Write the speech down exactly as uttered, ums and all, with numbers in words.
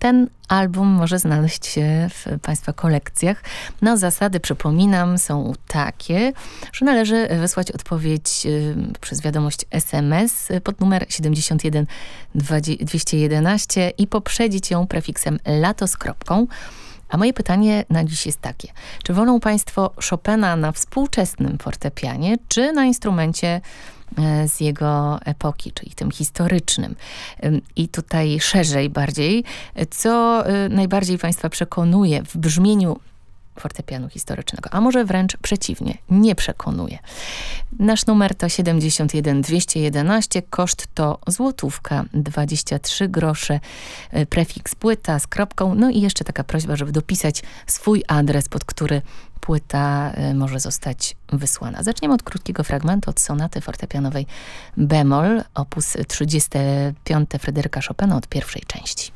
ten album może znaleźć się w Państwa kolekcjach. No, zasady, przypominam, są takie, że należy wysłać odpowiedź przez wiadomość es em es pod numer siedemdziesiąt jeden dwieście jedenaście i poprzedzić ją prefiksem lato z kropką. A moje pytanie na dziś jest takie. Czy wolą Państwo Chopina na współczesnym fortepianie, czy na instrumencie z jego epoki, czyli tym historycznym? I tutaj szerzej bardziej, co najbardziej Państwa przekonuje w brzmieniu fortepianu historycznego, a może wręcz przeciwnie, nie przekonuje. Nasz numer to siedemdziesiąt jeden dwieście jedenaście, koszt to złotówka, dwadzieścia trzy grosze, prefiks płyta z kropką, no i jeszcze taka prośba, żeby dopisać swój adres, pod który płyta może zostać wysłana. Zaczniemy od krótkiego fragmentu, od sonaty fortepianowej bemol, opus trzydziesty piąty Fryderyka Chopina, od pierwszej części.